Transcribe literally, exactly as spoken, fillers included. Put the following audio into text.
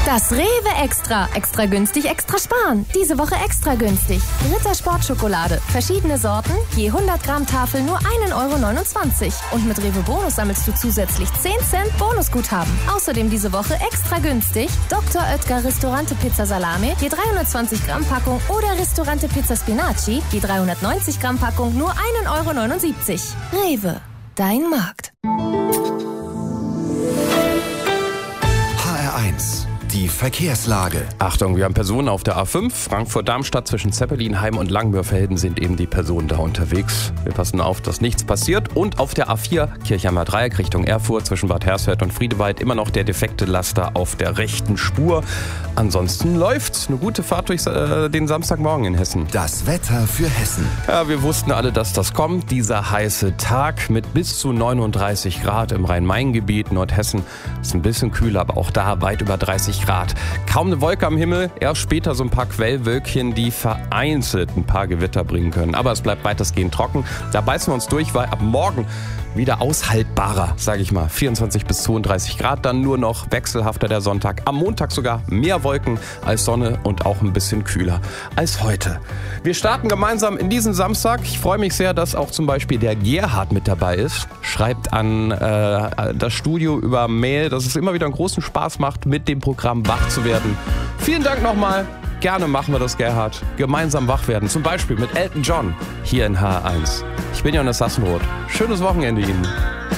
Das Rewe Extra. Extra günstig, extra sparen. Diese Woche extra günstig. Ritter Sportschokolade. Verschiedene Sorten. Je hundert Gramm Tafel nur ein Euro neunundzwanzig. Und mit Rewe Bonus sammelst du zusätzlich zehn Cent Bonusguthaben. Außerdem diese Woche extra günstig. Doktor Oetker Ristorante Pizza Salame. Je dreihundertzwanzig Gramm Packung. Oder Ristorante Pizza Spinaci. Je dreihundertneunzig Gramm Packung nur ein Euro neunundsiebzig. Rewe. Dein Markt. H R eins. Die Verkehrslage. Achtung, wir haben Personen auf der A fünf. Frankfurt-Darmstadt zwischen Zeppelinheim und Langmörfelden sind eben die Personen da unterwegs. Wir passen auf, dass nichts passiert. Und auf der A vier Kirchheimer Dreieck Richtung Erfurt zwischen Bad Hersfeld und Friedewald immer noch der defekte Laster auf der rechten Spur. Ansonsten läuft's. Eine gute Fahrt durch äh, den Samstagmorgen in Hessen. Das Wetter für Hessen. Ja, wir wussten alle, dass das kommt. Dieser heiße Tag mit bis zu neununddreißig Grad im Rhein-Main-Gebiet. Nordhessen ist ein bisschen kühler, aber auch da weit über dreißig Grad. Kaum eine Wolke am Himmel, erst später so ein paar Quellwölkchen, die vereinzelt ein paar Gewitter bringen können. Aber es bleibt weitestgehend trocken. Da beißen wir uns durch, weil ab morgen wieder aushaltbarer, sage ich mal. vierundzwanzig bis zweiunddreißig Grad, dann nur noch wechselhafter der Sonntag. Am Montag sogar mehr Wolken als Sonne und auch ein bisschen kühler als heute. Wir starten gemeinsam in diesen Samstag. Ich freue mich sehr, dass auch zum Beispiel der Gerhard mit dabei ist. Schreibt an äh, das Studio über Mail, dass es immer wieder einen großen Spaß macht, mit dem Programm wach zu werden. Vielen Dank nochmal. Gerne machen wir das, Gerhard. Gemeinsam wach werden. Zum Beispiel mit Elton John hier in H R eins. Ich bin Jonas Sassenroth. Schönes Wochenende Ihnen.